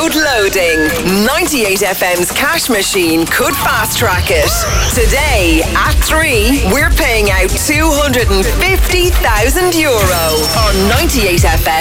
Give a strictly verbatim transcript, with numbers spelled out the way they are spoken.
Load Loading. ninety-eight F M's cash machine could fast track it. Today, at three, we're paying out two hundred fifty thousand euro on ninety-eight F M.